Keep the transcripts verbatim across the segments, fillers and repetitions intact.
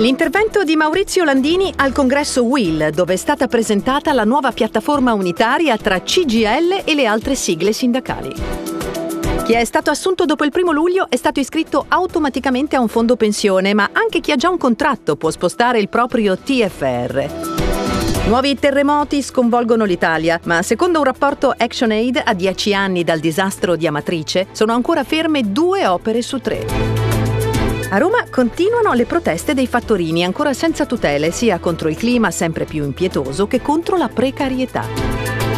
L'intervento di Maurizio Landini al congresso U I L, dove è stata presentata la nuova piattaforma unitaria tra C G I L e le altre sigle sindacali. Chi è stato assunto dopo il primo luglio è stato iscritto automaticamente a un fondo pensione, ma anche chi ha già un contratto può spostare il proprio T F R. Nuovi terremoti sconvolgono l'Italia, ma secondo un rapporto ActionAid, a dieci anni dal disastro di Amatrice, sono ancora ferme due opere su tre. A Roma continuano le proteste dei fattorini, ancora senza tutele, sia contro il clima sempre più impietoso che contro la precarietà.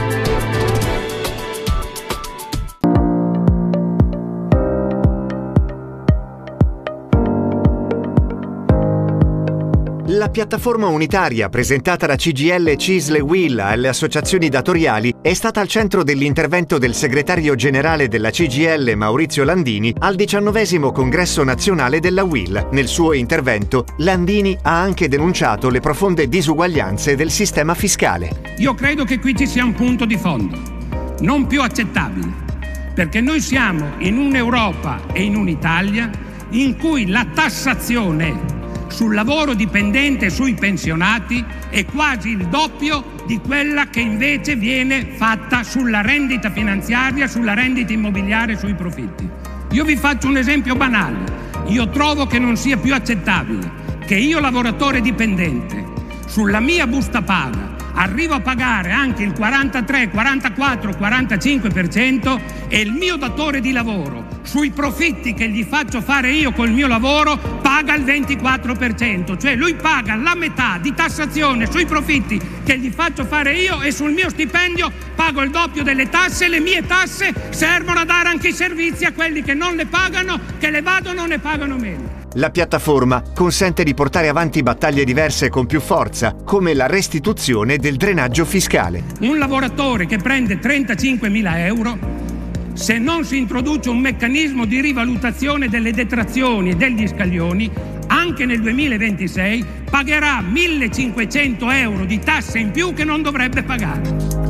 La piattaforma unitaria presentata da C G I L, C I S L e U I L alle associazioni datoriali è stata al centro dell'intervento del segretario generale della C G I L, Maurizio Landini, al diciannovesimo congresso nazionale della U I L. Nel suo intervento, Landini ha anche denunciato le profonde disuguaglianze del sistema fiscale. Io credo che qui ci sia un punto di fondo, non più accettabile, perché noi siamo in un'Europa e in un'Italia in cui la tassazione sul lavoro dipendente e sui pensionati è quasi il doppio di quella che invece viene fatta sulla rendita finanziaria, sulla rendita immobiliare, sui profitti. Io vi faccio un esempio banale. Io trovo che non sia più accettabile che io, lavoratore dipendente, sulla mia busta paga arrivo a pagare anche il quarantatré, quarantaquattro, quarantacinque per cento e il mio datore di lavoro sui profitti che gli faccio fare io col mio lavoro paga il ventiquattro per cento, cioè lui paga la metà di tassazione sui profitti che gli faccio fare io e sul mio stipendio pago il doppio delle tasse. Le mie tasse servono a dare anche i servizi a quelli che non le pagano, che le vadono ne pagano meno. La piattaforma consente di portare avanti battaglie diverse con più forza, come la restituzione del drenaggio fiscale. Un lavoratore che prende trentacinquemila euro, se non si introduce un meccanismo di rivalutazione delle detrazioni e degli scaglioni, anche nel duemilaventisei pagherà millecinquecento euro di tasse in più che non dovrebbe pagare.